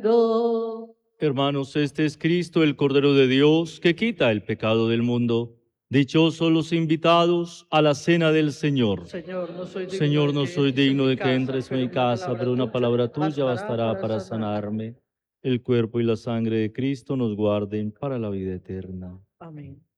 Hermanos, este es Cristo, el Cordero de Dios, que quita el pecado del mundo. Dichosos los invitados a la cena del Señor. Señor, no soy digno de que entres en mi casa, pero una palabra tuya bastará para sanarme. El cuerpo y la sangre de Cristo nos guarden para la vida eterna. Amén.